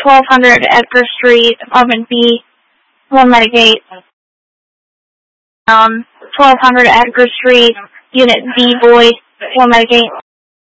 1200 Edgar Street, Apartment B, Wilmette. 1200 Edgar Street, Unit B, Boyd, Wilmette.